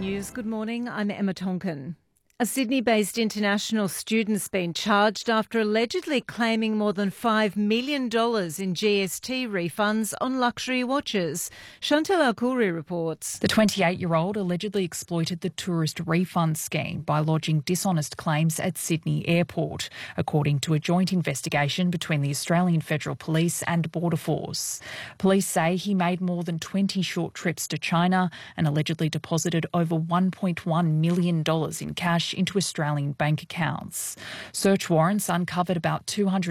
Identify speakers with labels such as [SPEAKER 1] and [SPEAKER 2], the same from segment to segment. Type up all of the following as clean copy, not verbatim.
[SPEAKER 1] News. Good morning, I'm Emma Tonkin. A Sydney-based international student's been charged after allegedly claiming more than $5 million in GST refunds on luxury watches. Chantal Alkouri reports.
[SPEAKER 2] The 28-year-old allegedly exploited the tourist refund scheme by lodging dishonest claims at Sydney Airport, according to a joint investigation between the Australian Federal Police and Border Force. Police say he made more than 20 short trips to China and allegedly deposited over $1.1 million in cash into Australian bank accounts. Search warrants uncovered about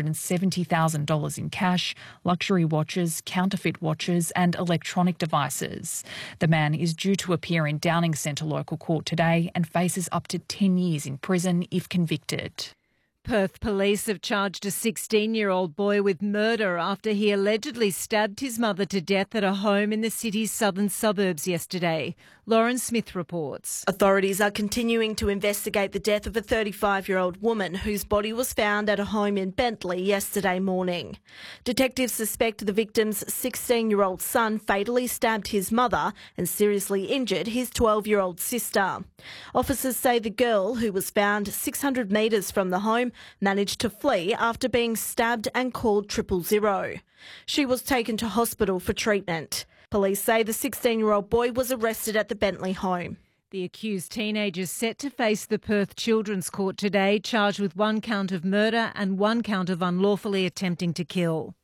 [SPEAKER 2] $270,000 in cash, luxury watches, counterfeit watches and electronic devices. The man is due to appear in Downing Centre local court today and faces up to 10 years in prison if convicted.
[SPEAKER 1] Perth police have charged a 16-year-old boy with murder after he allegedly stabbed his mother to death at a home in the city's southern suburbs yesterday. Lauren Smith reports.
[SPEAKER 3] Authorities are continuing to investigate the death of a 35-year-old woman whose body was found at a home in Bentley yesterday morning. Detectives suspect the victim's 16-year-old son fatally stabbed his mother and seriously injured his 12-year-old sister. Officers say the girl, who was found 600 metres from the home, managed to flee after being stabbed and called 000. She was taken to hospital for treatment. Police say the 16-year-old boy was arrested at the Bentley home.
[SPEAKER 1] The accused teenager is set to face the Perth Children's Court today, charged with 1 count of murder and 1 count of unlawfully attempting to kill.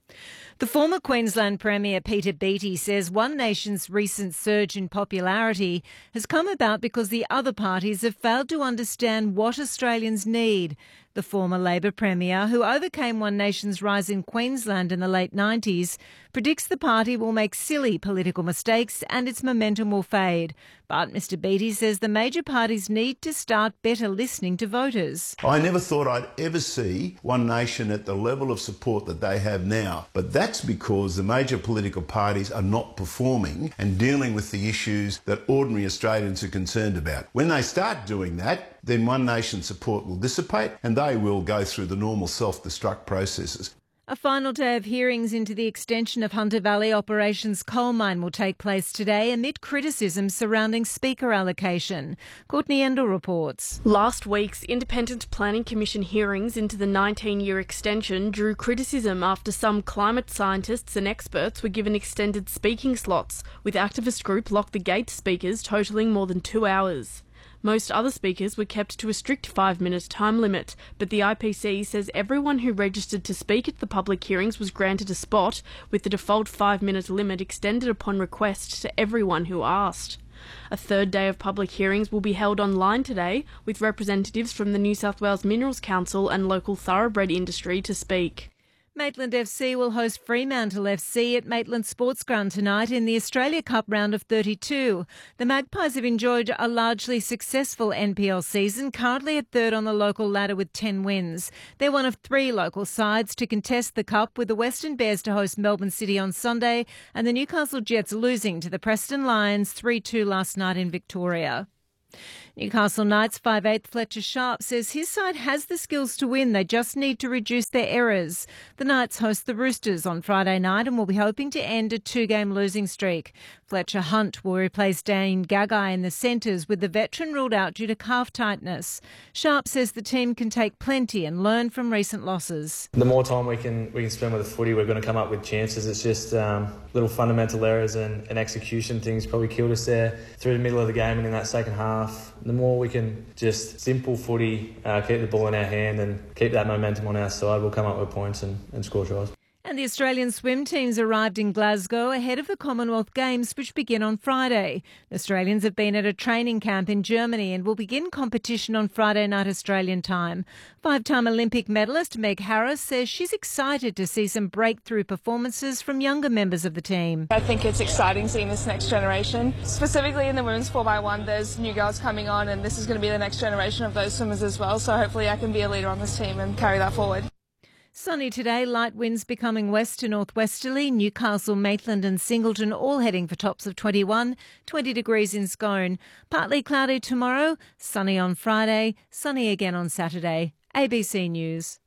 [SPEAKER 1] The former Queensland Premier Peter Beattie says One Nation's recent surge in popularity has come about because the other parties have failed to understand what Australians need. The former Labor Premier, who overcame One Nation's rise in Queensland in the late 90s, predicts the party will make silly political mistakes and its momentum will fade. But Mr Beattie says the major parties need to start better listening to voters.
[SPEAKER 4] I never thought I'd ever see One Nation at the level of support that they have now. But that's because the major political parties are not performing and dealing with the issues that ordinary Australians are concerned about. When they start doing that, then One Nation support will dissipate and they will go through the normal self-destruct processes.
[SPEAKER 1] A final day of hearings into the extension of Hunter Valley Operations coal mine will take place today amid criticism surrounding Speaker allocation. Courtney Endell reports.
[SPEAKER 5] Last week's Independent Planning Commission hearings into the 19-year extension drew criticism after some climate scientists and experts were given extended speaking slots, with activist group Lock the Gate speakers totalling more than 2 hours. Most other speakers were kept to a strict 5-minute time limit, but the IPC says everyone who registered to speak at the public hearings was granted a spot, with the default 5-minute limit extended upon request to everyone who asked. A third day of public hearings will be held online today, with representatives from the New South Wales Minerals Council and local thoroughbred industry to speak.
[SPEAKER 1] Maitland FC will host Fremantle FC at Maitland Sports Ground tonight in the Australia Cup round of 32. The Magpies have enjoyed a largely successful NPL season, currently at third on the local ladder with 10 wins. They're one of 3 local sides to contest the Cup, with the Western Bears to host Melbourne City on Sunday and the Newcastle Jets losing to the Preston Lions 3-2 last night in Victoria. Newcastle Knights 5'8" Fletcher Sharp says his side has the skills to win. They just need to reduce their errors. The Knights host the Roosters on Friday night and will be hoping to end a 2-game losing streak. Fletcher Hunt will replace Dane Gagai in the centres, with the veteran ruled out due to calf tightness. Sharp says the team can take plenty and learn from recent losses.
[SPEAKER 6] The more time we can spend with the footy, we're going to come up with chances. It's just little fundamental errors and execution things probably killed us there through the middle of the game and in that second half. The more we can just simple footy, keep the ball in our hand and keep that momentum on our side, we'll come up with points and score tries.
[SPEAKER 1] And the Australian swim teams arrived in Glasgow ahead of the Commonwealth Games, which begin on Friday. The Australians have been at a training camp in Germany and will begin competition on Friday night Australian time. 5-time Olympic medalist Meg Harris says she's excited to see some breakthrough performances from younger members of the team.
[SPEAKER 7] I think it's exciting seeing this next generation. Specifically in the women's 4x1, there's new girls coming on and this is going to be the next generation of those swimmers as well. So hopefully I can be a leader on this team and carry that forward.
[SPEAKER 1] Sunny today, light winds becoming west to northwesterly. Newcastle, Maitland and Singleton all heading for tops of 21, 20 degrees in Scone. Partly cloudy tomorrow, sunny on Friday, sunny again on Saturday. ABC News.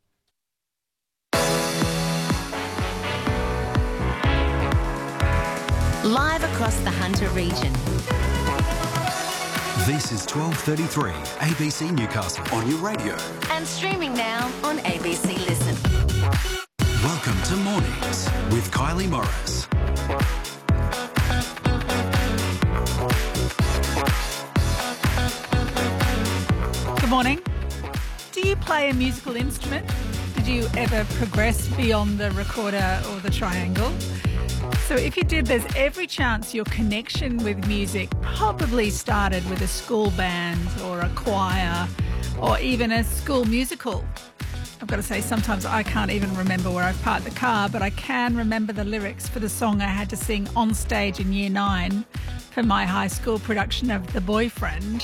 [SPEAKER 8] Live across the Hunter region. This is 12:33 ABC Newcastle on your radio.
[SPEAKER 9] And streaming now on ABC Listen.
[SPEAKER 8] Welcome to Mornings with Kylie Morris.
[SPEAKER 10] Good morning. Do you play a musical instrument? Did you ever progress beyond the recorder or the triangle? So if you did, there's every chance your connection with music probably started with a school band or a choir or even a school musical. I've got to say, sometimes I can't even remember where I've parked the car, but I can remember the lyrics for the song I had to sing on stage in Year 9 for my high school production of The Boyfriend.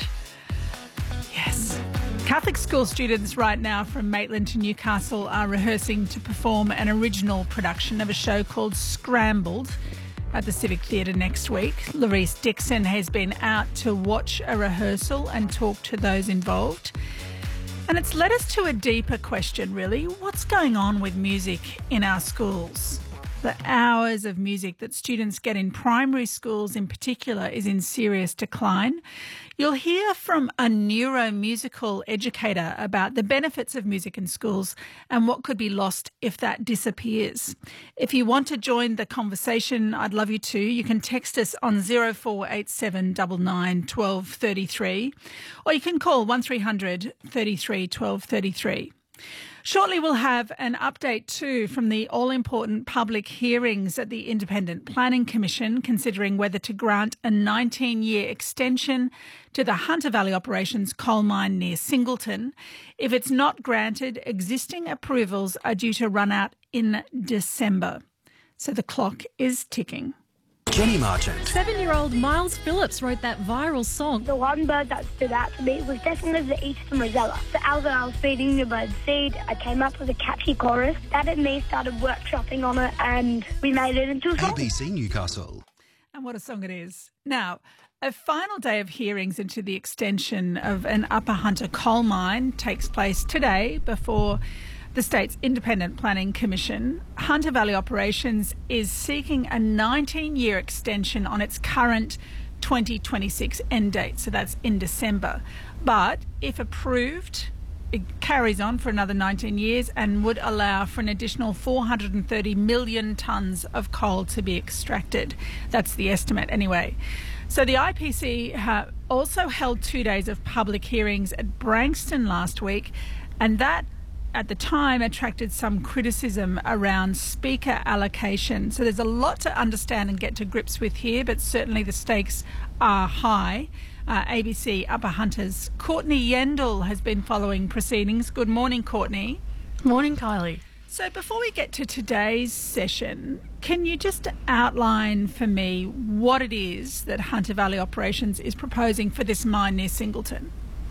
[SPEAKER 10] Yes. Catholic school students right now from Maitland to Newcastle are rehearsing to perform an original production of a show called Scrambled at the Civic Theatre next week. Larice Dixon has been out to watch a rehearsal and talk to those involved. And it's led us to a deeper question, really. What's going on with music in our schools? The hours of music that students get in primary schools in particular is in serious decline. You'll hear from a neuromusical educator about the benefits of music in schools and what could be lost if that disappears. If you want to join the conversation, I'd love you to. You can text us on 0487 99 1233 or you can call 1300 33 1233. Shortly, we'll have an update too from the all-important public hearings at the Independent Planning Commission, considering whether to grant a 19-year extension to the Hunter Valley Operations coal mine near Singleton. If it's not granted, existing approvals are due to run out in December. So the clock is ticking.
[SPEAKER 8] Jenny Marchant.
[SPEAKER 11] 7-year-old Miles Phillips wrote that viral song.
[SPEAKER 12] The one bird that stood out to me was definitely the eastern rosella. So as I was feeding the bird seed, I came up with a catchy chorus. Dad and me started workshopping on it and we made it into a song.
[SPEAKER 8] ABC Newcastle.
[SPEAKER 10] And what a song it is. Now, a final day of hearings into the extension of an Upper Hunter coal mine takes place today before the state's Independent Planning Commission. Hunter Valley Operations is seeking a 19-year extension on its current 2026 end date, so that's in December. But if approved, it carries on for another 19 years and would allow for an additional 430 million tonnes of coal to be extracted. That's the estimate anyway. So the IPC also held 2 days of public hearings at Branxton last week, and that at the time attracted some criticism around speaker allocation. So there's a lot to understand and get to grips with here, but certainly the stakes are high. ABC Upper Hunter's Courtney Yendall has been following proceedings. Good morning, Courtney.
[SPEAKER 5] Morning, Kylie.
[SPEAKER 10] So before we get to today's session, can you just outline for me what it is that Hunter Valley Operations is proposing for this mine near Singleton?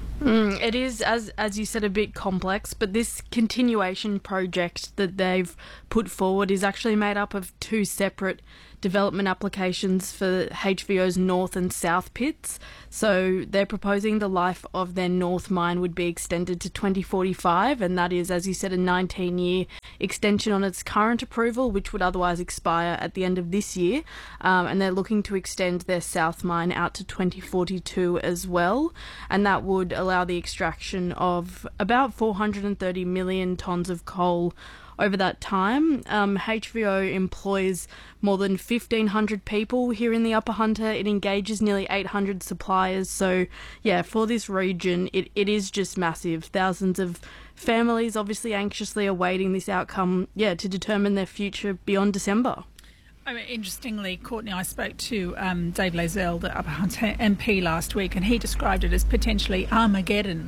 [SPEAKER 5] It is, as you said, a bit complex, but this continuation project that they've put forward is actually made up of two separate development applications for HVO's north and south pits. So they're proposing the life of their north mine would be extended to 2045, and that is, as you said, a 19-year extension on its current approval, which would otherwise expire at the end of this year. And they're looking to extend their south mine out to 2042 as well, and that would allow the extraction of about 430 million tonnes of coal over that time. HVO employs more than 1,500 people here in the Upper Hunter. It engages nearly 800 suppliers. So, yeah, for this region, it is just massive. Thousands of families obviously anxiously awaiting this outcome, to determine their future beyond December.
[SPEAKER 10] I mean, interestingly, Courtney, I spoke to Dave Lazell, the Upper Hunter MP, last week, and he described it as potentially Armageddon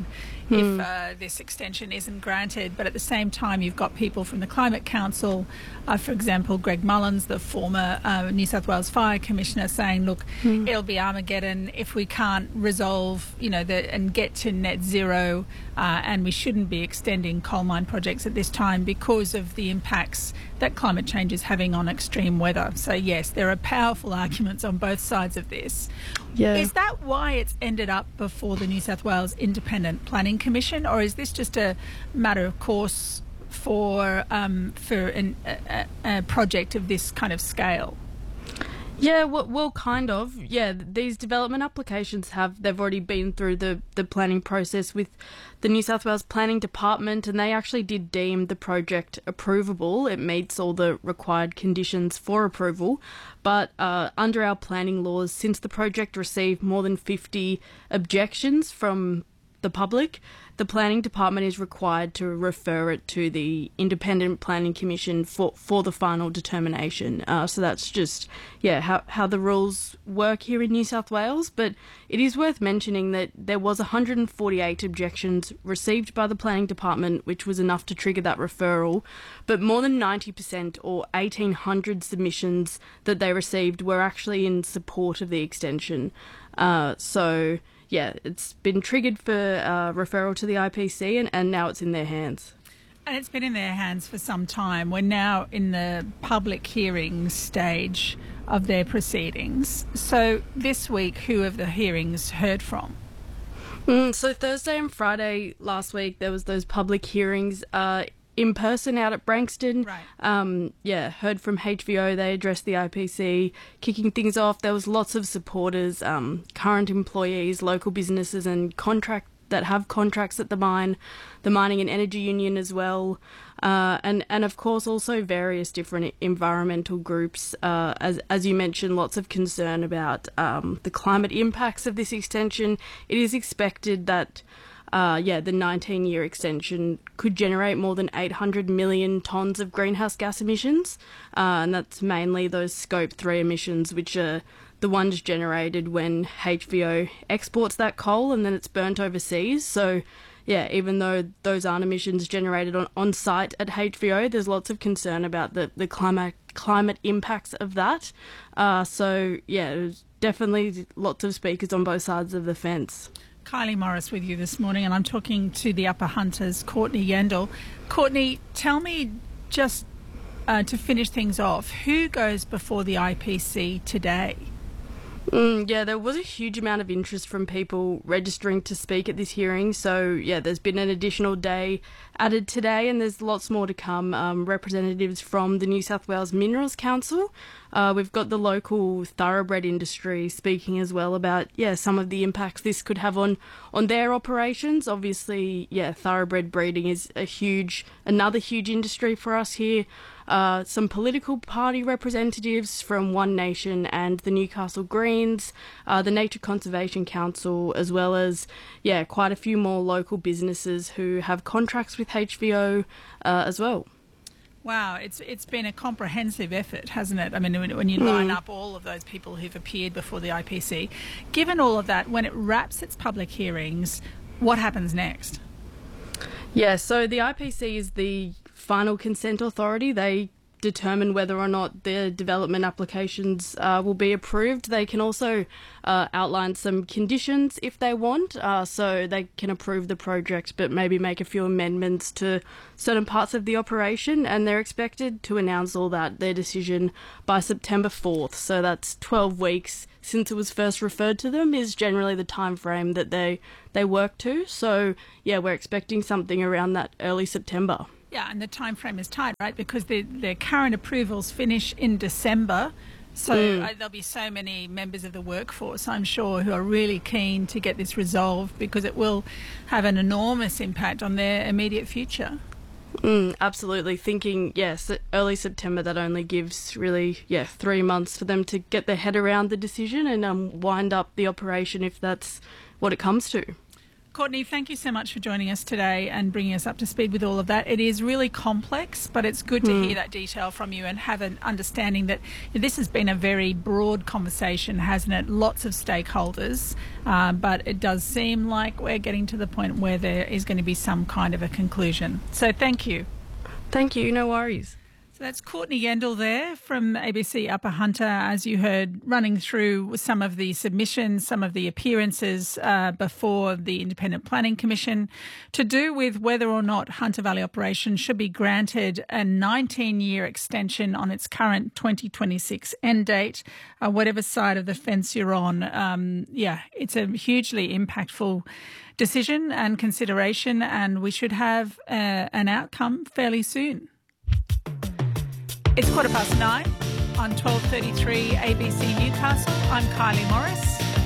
[SPEAKER 10] if this extension isn't granted. But at the same time, you've got people from the Climate Council, for example, Greg Mullins, the former New South Wales Fire Commissioner, saying, look, it'll be Armageddon if we can't resolve, and get to net zero, and we shouldn't be extending coal mine projects at this time because of the impacts that climate change is having on extreme weather. So, yes, there are powerful arguments on both sides of this.
[SPEAKER 5] Yeah.
[SPEAKER 10] Is that why it's ended up before the New South Wales Independent Planning Commission, or is this just a matter of course for a project of this kind of scale?
[SPEAKER 5] Yeah, well, kind of. Yeah, these development applications they've already been through the planning process with the New South Wales Planning Department, and they actually did deem the project approvable. It meets all the required conditions for approval. But under our planning laws, since the project received more than 50 objections from the public, the Planning Department is required to refer it to the Independent Planning Commission for the final determination. So that's just, how the rules work here in New South Wales. But it is worth mentioning that there was 148 objections received by the Planning Department, which was enough to trigger that referral. But more than 90% or 1,800 submissions that they received were actually in support of the extension. Yeah, it's been triggered for referral to the IPC and now it's in their hands.
[SPEAKER 10] And it's been in their hands for some time. We're now in the public hearing stage of their proceedings. So this week, who have the hearings heard from?
[SPEAKER 5] So Thursday and Friday last week, there was those public hearings in person out at Branxton.
[SPEAKER 10] Right.
[SPEAKER 5] Heard from HVO. They addressed the IPC, kicking things off. There was lots of supporters, current employees, local businesses and that have contracts at the mine, the Mining and Energy Union as well, and of course also various different environmental groups. As you mentioned, lots of concern about the climate impacts of this extension. It is expected that the 19-year extension could generate more than 800 million tonnes of greenhouse gas emissions, and that's mainly those Scope 3 emissions, which are the ones generated when HVO exports that coal and then it's burnt overseas. So, even though those aren't emissions generated on site at HVO, there's lots of concern about the climate impacts of that. There's definitely lots of speakers on both sides of the fence.
[SPEAKER 10] Kylie Morris with you this morning, and I'm talking to the Upper Hunters, Courtney Yendall. Courtney, tell me just to finish things off, who goes before the IPC today?
[SPEAKER 5] There was a huge amount of interest from people registering to speak at this hearing. So, there's been an additional day added today and there's lots more to come. Representatives from the New South Wales Minerals Council. We've got the local thoroughbred industry speaking as well about, some of the impacts this could have on their operations. Obviously, thoroughbred breeding is another huge industry for us here. Some political party representatives from One Nation and the Newcastle Greens, the Nature Conservation Council, as well as, quite a few more local businesses who have contracts with HVO as well.
[SPEAKER 10] Wow, it's been a comprehensive effort, hasn't it? I mean, when you line up all of those people who've appeared before the IPC, given all of that, when it wraps its public hearings, what happens next?
[SPEAKER 5] So the IPC is the final consent authority. They determine whether or not the development applications will be approved. They can also outline some conditions if they want, so they can approve the project but maybe make a few amendments to certain parts of the operation, and they're expected to announce their decision by September 4th. So that's 12 weeks since it was first referred to them is generally the time frame that they work to. So we're expecting something around that early September.
[SPEAKER 10] Yeah, and the time frame is tight, right? Because their current approvals finish in December. So there'll be so many members of the workforce, I'm sure, who are really keen to get this resolved because it will have an enormous impact on their immediate future.
[SPEAKER 5] Absolutely. Thinking, early September, that only gives really, 3 months for them to get their head around the decision and wind up the operation if that's what it comes to.
[SPEAKER 10] Courtney, thank you so much for joining us today and bringing us up to speed with all of that. It is really complex, but it's good to hear that detail from you and have an understanding that this has been a very broad conversation, hasn't it? Lots of stakeholders, but it does seem like we're getting to the point where there is going to be some kind of a conclusion. So thank you.
[SPEAKER 5] Thank you, no worries.
[SPEAKER 10] So that's Courtney Yendall there from ABC Upper Hunter, as you heard, running through some of the submissions, some of the appearances before the Independent Planning Commission to do with whether or not Hunter Valley Operation should be granted a 19-year extension on its current 2026 end date, whatever side of the fence you're on. It's a hugely impactful decision and consideration, and we should have an outcome fairly soon. It's 9:15. on 12:33 ABC Newcastle. I'm Kylie Morris.